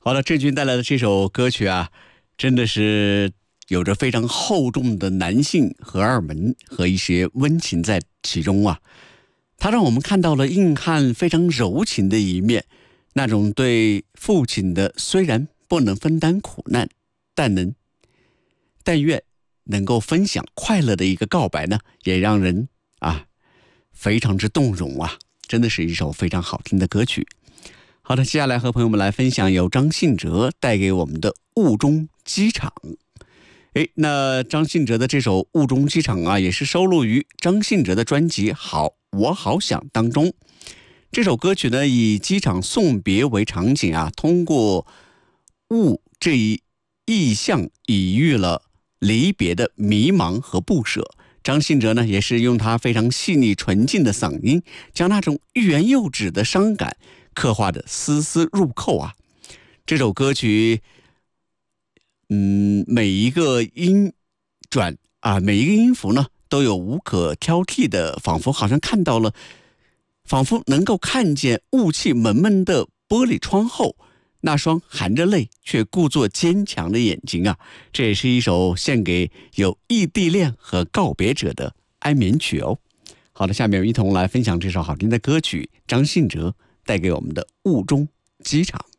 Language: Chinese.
好了，郑钧带来的这首歌曲啊，真的是有着非常厚重的男性荷尔蒙和一些温情在其中啊。它让我们看到了硬汉非常柔情的一面，那种对父亲的虽然不能分担苦难，但愿能够分享快乐的一个告白呢，也让人非常之动容啊，真的是一首非常好听的歌曲。好的，接下来和朋友们来分享由张信哲带给我们的《雾中机场》。那张信哲的这首《雾中机场》啊，也是收录于张信哲的专辑《好我好想》当中。这首歌曲呢，以机场送别为场景啊，通过雾这一意象，比喻了离别的迷茫和不舍。张信哲呢，也是用他非常细腻纯净的嗓音，将那种欲言又止的伤感刻画的丝丝入扣啊。这首歌曲每一个音转啊，每一个音符呢都有无可挑剔的，仿佛能够看见雾气蒙蒙的玻璃窗后那双含着泪却故作坚强的眼睛啊。这也是一首献给有异地恋和告别者的安眠曲哦。好的，下面一同来分享这首好听的歌曲，张信哲带给我们的《雾中机场》。